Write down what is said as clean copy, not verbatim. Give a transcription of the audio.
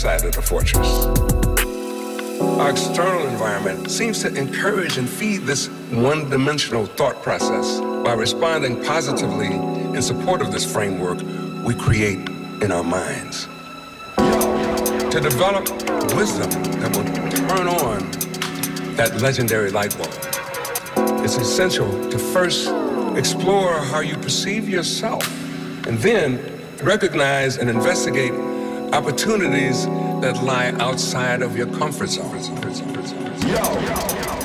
side of the fortress. Our external environment seems to encourage and feed this one-dimensional thought process. By responding positively in support of this framework, we create in our minds. To develop wisdom that will turn on that legendary light bulb, it's essential to first explore how you perceive yourself, and then recognize and investigate opportunities that lie outside of your comfort zone.